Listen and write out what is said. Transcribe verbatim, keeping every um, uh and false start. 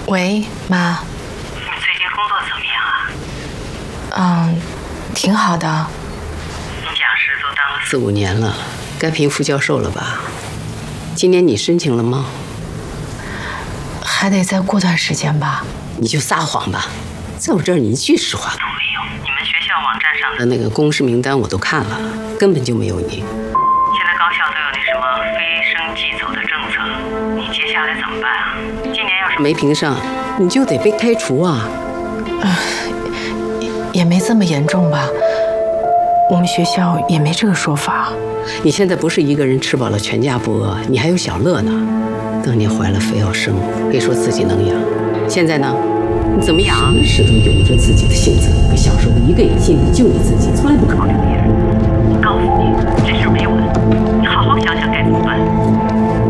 喂，妈。 你最近工作怎么样啊？ 嗯，挺好的。 你讲师都当了四五年了，该评副教授了吧？今年你申请了吗？ 还得再过段时间吧。 你就撒谎吧，在我这儿你一句实话都没有。你们学校网站上的那个公示名单我都看了，根本就没有你。现在高校都有那什么非升即走的政策，你接下来怎么办啊？今年要是没评上，你就得被开除啊！ 呃，也没这么严重吧？我们学校也没这个说法。 你现在不是一个人吃饱了全家不饿，你还有小乐呢。当年怀了非要生，别说自己能养，现在呢，你怎么养？什么事都由着自己的性子，跟小时候一个也心里就你自己，从来不考虑别人。